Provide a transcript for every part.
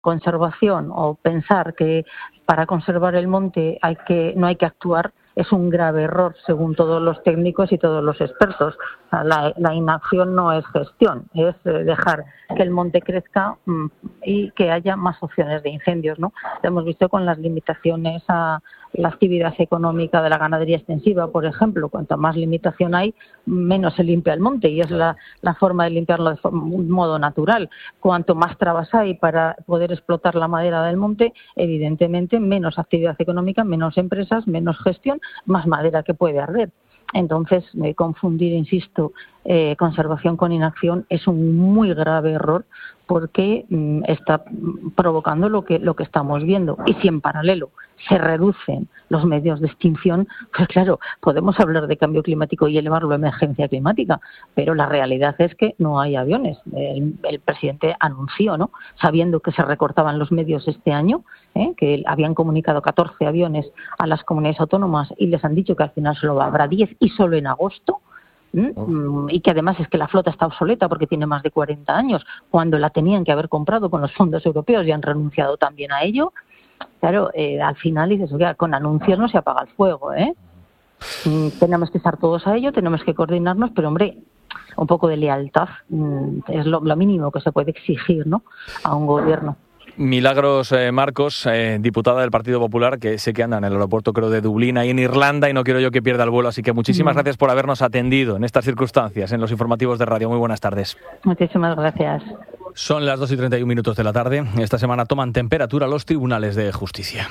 conservación o pensar que para conservar el monte no hay que actuar es un grave error según todos los técnicos y todos los expertos. La inacción no es gestión, es dejar que el monte crezca y que haya más opciones de incendios, ¿no? Lo hemos visto con las limitaciones a la actividad económica de la ganadería extensiva, por ejemplo. Cuanto más limitación hay, menos se limpia el monte, y es la forma de limpiarlo de un modo natural. Cuanto más trabas hay para poder explotar la madera del monte, evidentemente menos actividad económica, menos empresas, menos gestión, más madera que puede arder. Entonces, confundir, insisto, conservación con inacción es un muy grave error, porque está provocando lo que estamos viendo. Y si en paralelo se reducen los medios de extinción, pues claro, podemos hablar de cambio climático y elevarlo a emergencia climática, pero la realidad es que no hay aviones. El presidente anunció, ¿no?, sabiendo que se recortaban los medios este año, que habían comunicado 14 aviones a las comunidades autónomas y les han dicho que al final solo habrá 10 y solo en agosto. Y que además es que la flota está obsoleta porque tiene más de 40 años, cuando la tenían que haber comprado con los fondos europeos y han renunciado también a ello. Claro, al final dices, oiga, con anuncios no se apaga el fuego, tenemos que estar todos a ello, tenemos que coordinarnos, pero hombre, un poco de lealtad es lo mínimo que se puede exigir, ¿no?, a un gobierno. Milagros Marcos, diputada del Partido Popular, que sé que anda en el aeropuerto, creo, de Dublín, ahí en Irlanda, y no quiero yo que pierda el vuelo, así que muchísimas gracias por habernos atendido en estas circunstancias, en los informativos de radio. Muy buenas tardes. Muchísimas gracias. Son las 2:31 de la tarde. Esta semana toman temperatura los tribunales de justicia.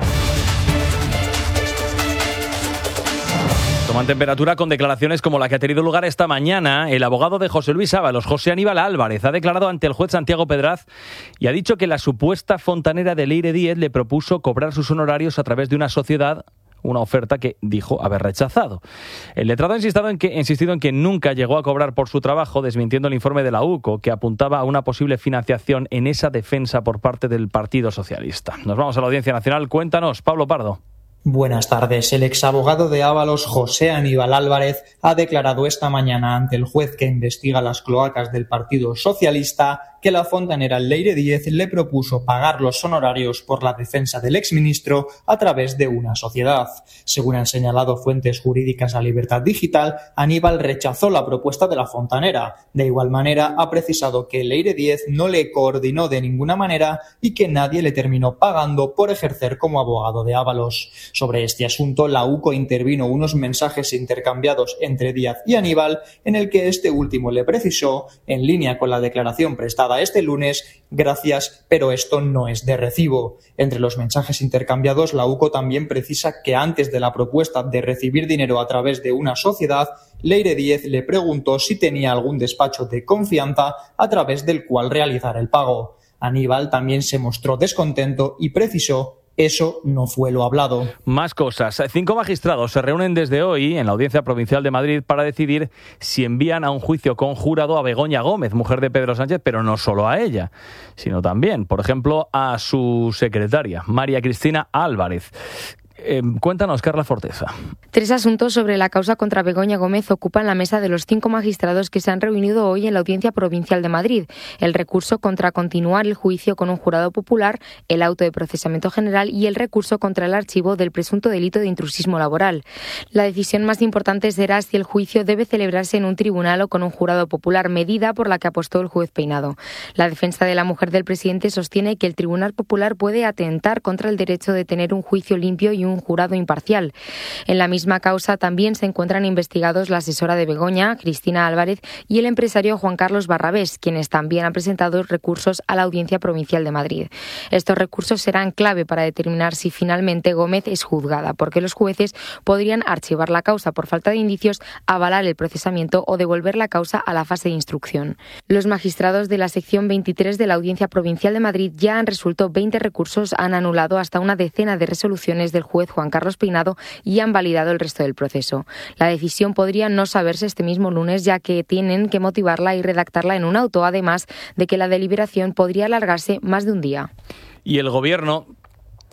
Toman temperatura con declaraciones como la que ha tenido lugar esta mañana. El abogado de José Luis Ábalos, José Aníbal Álvarez, ha declarado ante el juez Santiago Pedraz y ha dicho que la supuesta fontanera de Leire Díez le propuso cobrar sus honorarios a través de una sociedad, una oferta que dijo haber rechazado. El letrado ha insistido en que nunca llegó a cobrar por su trabajo, desmintiendo el informe de la UCO, que apuntaba a una posible financiación en esa defensa por parte del Partido Socialista. Nos vamos a la Audiencia Nacional. Cuéntanos, Pablo Pardo. Buenas tardes. El exabogado de Ábalos, José Aníbal Álvarez, ha declarado esta mañana ante el juez que investiga las cloacas del Partido Socialista que la fontanera Leire Díez le propuso pagar los honorarios por la defensa del exministro a través de una sociedad. Según han señalado fuentes jurídicas a Libertad Digital, Aníbal rechazó la propuesta de la fontanera. De igual manera, ha precisado que Leire Díez no le coordinó de ninguna manera y que nadie le terminó pagando por ejercer como abogado de Ábalos. Sobre este asunto, la UCO intervino unos mensajes intercambiados entre Díaz y Aníbal, en el que este último le precisó, en línea con la declaración prestada este lunes: gracias, pero esto no es de recibo. Entre los mensajes intercambiados, la UCO también precisa que antes de la propuesta de recibir dinero a través de una sociedad, Leire Díez le preguntó si tenía algún despacho de confianza a través del cual realizar el pago. Aníbal también se mostró descontento y precisó: eso no fue lo hablado. Más cosas. 5 magistrados se reúnen desde hoy en la Audiencia Provincial de Madrid para decidir si envían a un juicio conjurado a Begoña Gómez, mujer de Pedro Sánchez, pero no solo a ella, sino también, por ejemplo, a su secretaria, María Cristina Álvarez. Cuéntanos, Carla Forteza. 3 asuntos sobre la causa contra Begoña Gómez ocupan la mesa de los 5 magistrados que se han reunido hoy en la Audiencia Provincial de Madrid: el recurso contra continuar el juicio con un jurado popular, el auto de procesamiento general y el recurso contra el archivo del presunto delito de intrusismo laboral. La decisión más importante será si el juicio debe celebrarse en un tribunal o con un jurado popular, medida por la que apostó el juez Peinado. La defensa de la mujer del presidente sostiene que el Tribunal Popular puede atentar contra el derecho de tener un juicio limpio y un jurado imparcial. En la misma causa también se encuentran investigados la asesora de Begoña, Cristina Álvarez, y el empresario Juan Carlos Barrabés, quienes también han presentado recursos a la Audiencia Provincial de Madrid. Estos recursos serán clave para determinar si finalmente Gómez es juzgada, porque los jueces podrían archivar la causa por falta de indicios, avalar el procesamiento o devolver la causa a la fase de instrucción. Los magistrados de la sección 23 de la Audiencia Provincial de Madrid ya han resuelto 20 recursos, han anulado hasta una decena de resoluciones del juez Juan Carlos Peinado y han validado el resto del proceso. La decisión podría no saberse este mismo lunes, ya que tienen que motivarla y redactarla en un auto, además de que la deliberación podría alargarse más de un día. Y el Gobierno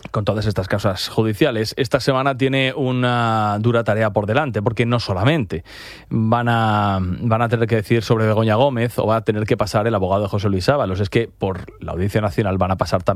con todas estas causas judiciales. Esta semana tiene una dura tarea por delante, porque no solamente van a tener que decidir sobre Begoña Gómez o va a tener que pasar el abogado de José Luis Ábalos, es que por la Audiencia Nacional van a pasar también